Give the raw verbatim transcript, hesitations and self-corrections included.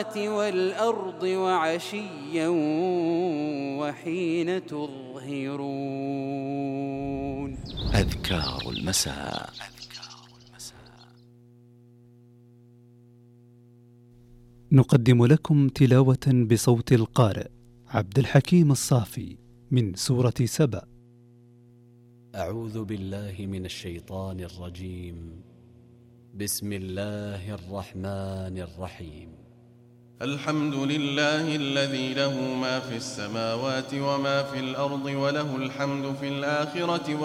والأرض وعشيا وحين تظهرون. أذكار المساء. نقدم لكم تلاوة بصوت القارئ عبد الحكيم الصافي من سورة سبأ. أعوذ بالله من الشيطان الرجيم. بسم الله الرحمن الرحيم. الحمد لله الذي له ما في السماوات وما في الأرض وله الحمد في الآخرة